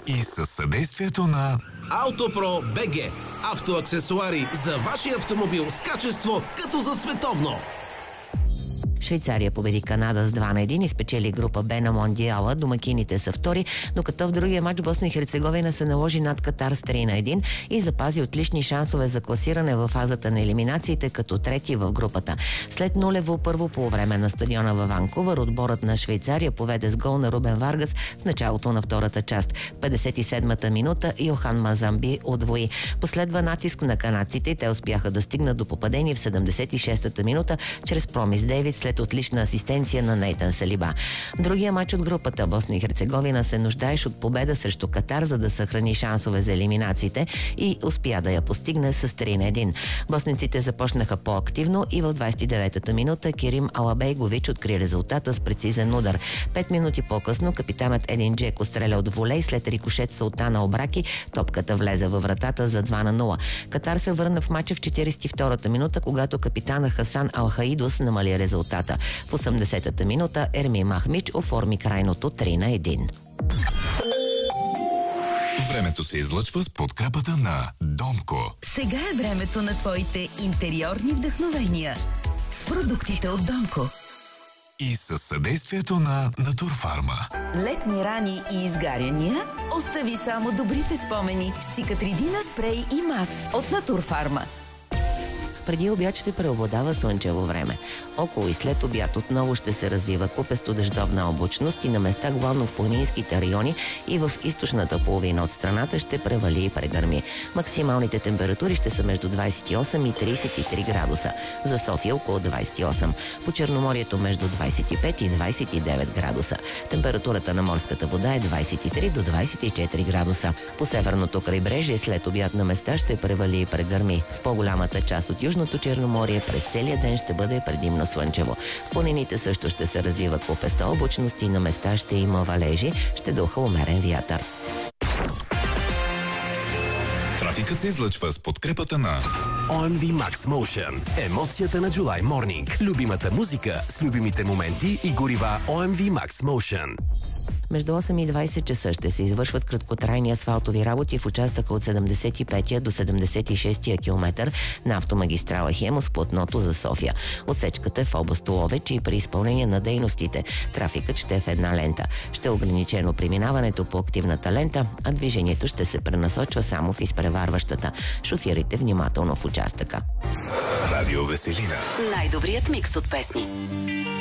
И със съдействието на Автопро БГ. Автоаксесуари за вашия автомобил с качество като за световно. Швейцария победи Канада с 2-1 и спечели група Б на Мондиала. Домакините са втори, докато в другия матч Босна и Херцеговина се наложи над Катар с 3-1 и запази отлични шансове за класиране в фазата на елиминациите като трети в групата. След нулево първо полувреме на стадиона във Ванкувър, отборът на Швейцария поведе с гол на Рубен Варгас в началото на втората част. 57-та минута Йохан Мазамби удвои. Последва натиск на канадците и те успяха да стигнат до попадение в 76-та минута чрез Промис Дейвид след отлична асистенция на Нейтан Салиба. Другия матч от групата Босна и Херцеговина се нуждаеш от победа срещу Катар, за да съхрани шансове за елиминациите и успя да я постигне с 3-1. Босненците започнаха по-активно и в 29-та минута Керим Алабейгович откри резултата с прецизен удар. 5 минути по-късно капитанът Един Джеко стреля от волей след рикошет Султана Обраки. Топката влезе във вратата за 2-0. Катар се върна в мача в 42-та минута, когато капитана Хасан Алхаидус намали резултата. В 80-та минута Ерми Махмич оформи крайното 3-1. Времето се излъчва с подкрепата на Домко. Сега е времето на твоите интериорни вдъхновения с продуктите от Домко. И със съдействието на Натурфарма. Летни рани и изгаряния? Остави само добрите спомени с Цикатридина спрей и мас от Натурфарма. Преди обяд ще преобладава слънчево време. Около и след обяд отново ще се развива купесто дъждовна облачност и на места главно в планинските райони и в източната половина от страната ще превали и прегърми. Максималните температури ще са между 28 и 33 градуса. За София около 28. По Черноморието между 25 и 29 градуса. Температурата на морската вода е 23 до 24 градуса. По северното крайбрежие след обяд на места ще превали и прегърми. В по-голямата част от Южното Черноморие през целия ден ще бъде предимно слънчево. В планините също ще се развива купеста облачност и на места ще има валежи, ще духа умерен вятър. Трафикът се излъчва с подкрепата на OMV Max Motion. Емоцията на July Morning. Любимата музика с любимите моменти и горива OMV Max Motion. Между 8 и 20 часа ще се извършват краткотрайни асфалтови работи в участъка от 75-я до 76-я километър на автомагистрала Хемус, платното за София. Отсечката е в област Ловеч и при изпълнение на дейностите трафикът ще е в една лента. Ще е ограничено преминаването по активната лента, а движението ще се пренасочва само в изпреварващата. Шофирайте внимателно в участъка. Радио Веселина. Най-добрият микс от песни.